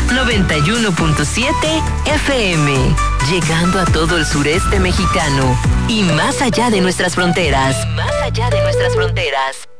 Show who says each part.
Speaker 1: 91.7 FM, llegando a todo el sureste mexicano y más allá de nuestras fronteras.